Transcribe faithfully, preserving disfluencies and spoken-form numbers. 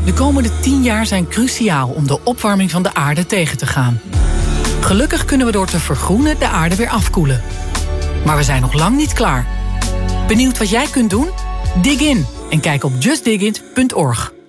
De komende tien jaar zijn cruciaal om de opwarming van de aarde tegen te gaan. Gelukkig kunnen we door te vergroenen de aarde weer afkoelen. Maar we zijn nog lang niet klaar. Benieuwd wat jij kunt doen? Dig in en kijk op just dig it punt org.